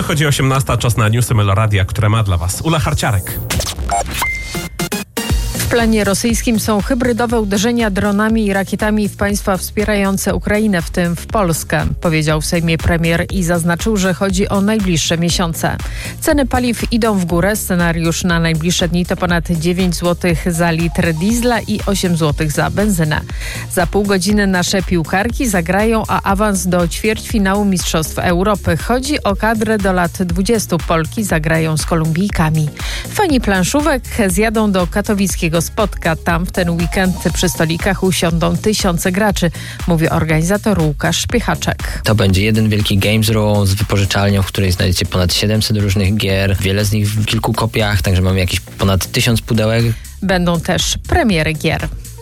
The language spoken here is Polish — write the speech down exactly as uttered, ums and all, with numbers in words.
Dochodzi osiemnasta, czas na newsy Meloradia, które ma dla Was Ula Harciarek. W planie rosyjskim są hybrydowe uderzenia dronami i rakietami w państwa wspierające Ukrainę, w tym w Polskę, powiedział w Sejmie premier i zaznaczył, że chodzi o najbliższe miesiące. Ceny paliw idą w górę. Scenariusz na najbliższe dni to ponad dziewięć złotych za litr diesla i osiem złotych za benzynę. Za pół godziny nasze piłkarki zagrają, a awans do ćwierćfinału Mistrzostw Europy. Chodzi o kadrę do lat dwudziestu. Polki zagrają z Kolumbijkami. Fani planszówek zjadą do katowickiego Spotka. Tam w ten weekend przy stolikach usiądą tysiące graczy, mówi organizator Łukasz Szpychaczek. To będzie jeden wielki games room z wypożyczalnią, w której znajdziecie ponad siedemset różnych gier, wiele z nich w kilku kopiach, także mamy jakieś ponad tysiąc pudełek. Będą też premiery gier.